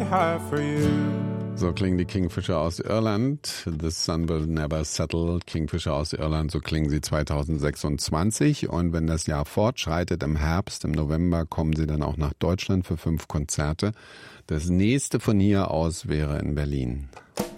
have for you. So klingen die Kingfisher aus Irland. The Sun Will Never Settle. Kingfisher aus Irland, so klingen sie 2026. Und wenn das Jahr fortschreitet, im Herbst, im November, kommen sie dann auch nach Deutschland für 5 Konzerte. Das nächste von hier aus wäre in Berlin.